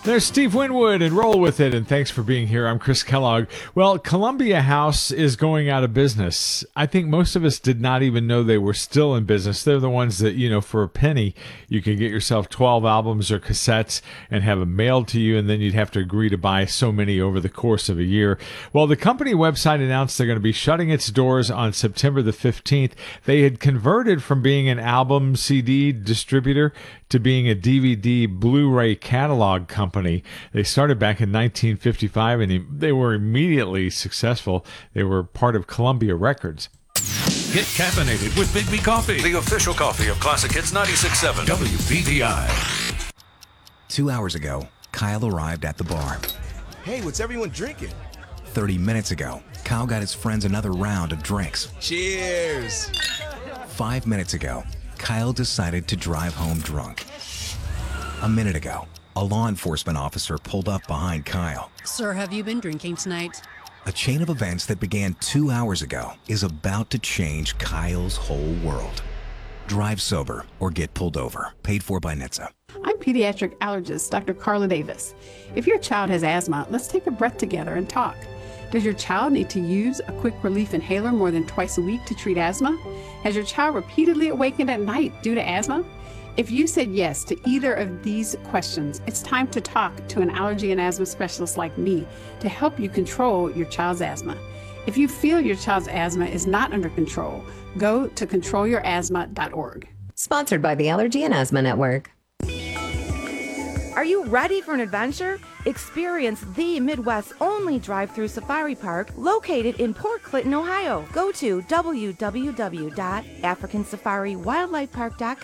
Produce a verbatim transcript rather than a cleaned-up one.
There's Steve Winwood, and roll with it, and thanks for being here. I'm Chris Kellogg. Well, Columbia House is going out of business. I think most of us did not even know they were still in business. They're the ones that, you know, for a penny, you can get yourself twelve albums or cassettes and have them mailed to you, and then you'd have to agree to buy so many over the course of a year. Well, the company website announced they're going to be shutting its doors on September the fifteenth. They had converted from being an album C D distributor to being a D V D Blu-ray catalog company. They started back in nineteen fifty-five, and they were immediately successful. They were part of Columbia Records. Get caffeinated with Big B Coffee, the official coffee of Classic Hits ninety-six point seven W B D I. Two hours ago, Kyle arrived at the bar. Hey, what's everyone drinking? Thirty minutes ago, Kyle got his friends another round of drinks. Cheers! Five minutes ago, Kyle decided to drive home drunk. A minute ago, a law enforcement officer pulled up behind Kyle. Sir, have you been drinking tonight? A chain of events that began two hours ago is about to change Kyle's whole world. Drive sober or get pulled over. Paid for by N H T S A. I'm pediatric allergist Doctor Carla Davis. If your child has asthma, let's take a breath together and talk. Does your child need to use a quick relief inhaler more than twice a week to treat asthma? Has your child repeatedly awakened at night due to asthma? If you said yes to either of these questions, it's time to talk to an allergy and asthma specialist like me to help you control your child's asthma. If you feel your child's asthma is not under control, go to control your asthma dot org. Sponsored by the Allergy and Asthma Network. Are you ready for an adventure? Experience the Midwest's only drive-through safari park located in Port Clinton, Ohio. Go to w w w dot african safari wildlife park dot com